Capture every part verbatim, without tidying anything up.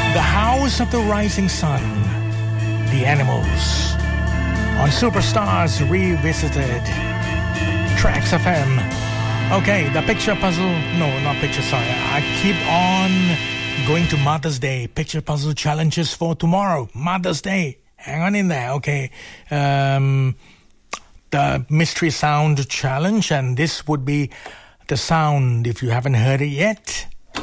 The House of the Rising Sun, The Animals, on Superstars Revisited, Tracks F M. Okay, the picture puzzle, no, not picture, sorry. I keep on going to Mother's Day. Picture puzzle challenges for tomorrow, Mother's Day. Hang on in there, okay. Um, the mystery sound challenge, and this would be the sound if you haven't heard it yet.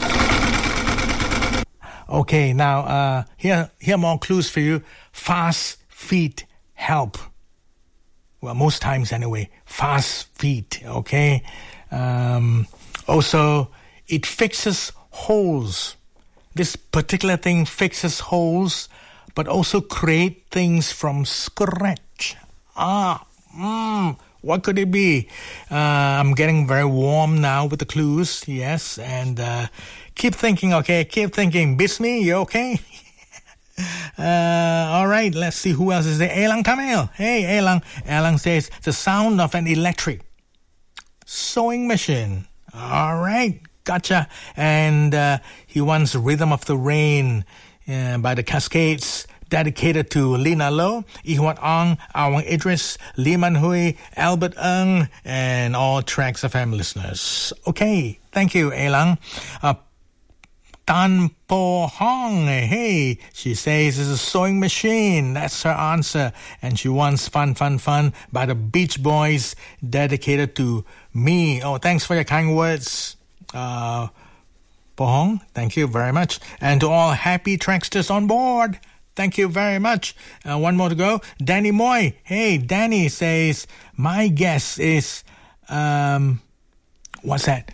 Okay, now uh, here, here are more clues for you. Fast feet help. Well, most times anyway. Fast feet, okay? Um, also, it fixes holes. This particular thing fixes holes, but also create things from scratch. Ah, mm, what could it be? Uh, I'm getting very warm now with the clues, yes, and uh, keep thinking, okay, keep thinking. Bismi, you okay? uh, all right, let's see who else is there. Elang Kamel. Hey, Elang. Elang says, the sound of an electric sewing machine. All right, gotcha. And uh, he wants Rhythm of the Rain uh, by the Cascades, dedicated to Lina Lo, Ihwat Ong, Awang Idris, Lee Man Hui, Albert Ng, and all Tracks F M listeners. Okay, thank you, Elang. Uh, Tan Po Hong, hey, she says it's a sewing machine. That's her answer. And she wants Fun, Fun, Fun by the Beach Boys, dedicated to me. Oh, thanks for your kind words, uh, Po Hong. Thank you very much. And to all happy Tracksters on board, thank you very much. Uh, one more to go. Danny Moy. Hey, Danny says, my guess is, um, what's that?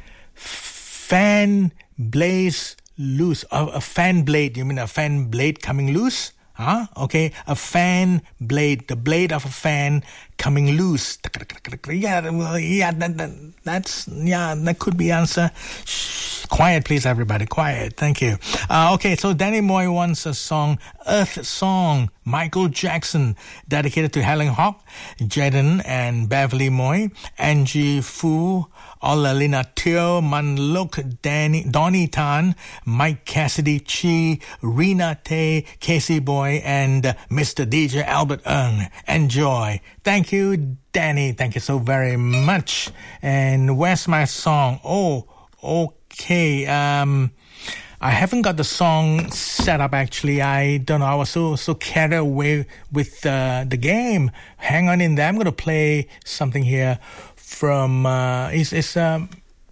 Fan blaze loose. A, a fan blade. You mean a fan blade coming loose? Huh? Okay. A fan blade. The blade of a fan coming loose. Yeah, well, yeah, that, that, that's, yeah, that could be answer. Shh. Quiet, please, everybody. Quiet. Thank you. Uh, okay, so Danny Moy wants a song, Earth Song, Michael Jackson, dedicated to Helen Hawk, Jaden and Beverly Moy, Angie Fu, Olalina Teo, Manluk, Danny, Donnie Tan, Mike Cassidy Chi, Rena Tay, Casey Boy, and uh, Mister D J Albert Ng. Enjoy. Thank you, Danny. Thank you so very much. And where's my song? Oh, okay. Um, I haven't got the song set up, actually. I don't know. I was so so carried away with uh, the game. Hang on in there. I'm going to play something here from... Uh, it's it's um,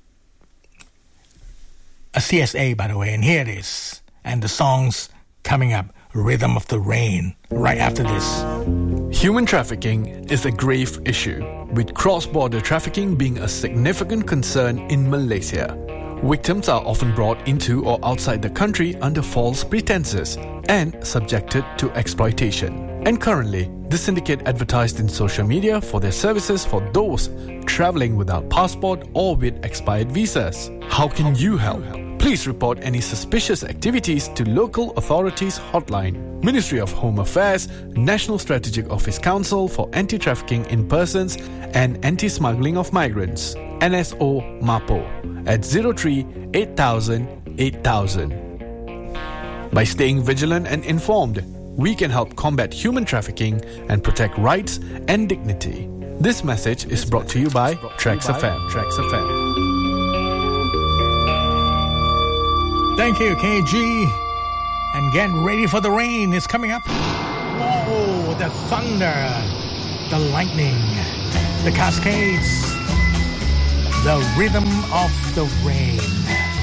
a C S A, by the way. And here it is. And the song's coming up. Rhythm of the Rain. Right after this. Human trafficking is a grave issue, with cross-border trafficking being a significant concern in Malaysia. Victims are often brought into or outside the country under false pretenses and subjected to exploitation. And currently, the syndicate advertised in social media for their services for those travelling without passport or with expired visas. How can you help? Please report any suspicious activities to local authorities hotline. Ministry of Home Affairs, National Strategic Office Council for Anti-Trafficking in Persons and Anti-Smuggling of Migrants, N S O MAPO, at zero three eight thousand eight thousand. By staying vigilant and informed, we can help combat human trafficking and protect rights and dignity. This message is brought to you by Tracks F M. Tracks F M. Thank you, K G. And get ready for the rain. It's coming up. Whoa, the thunder, the lightning, the cascades, the rhythm of the rain.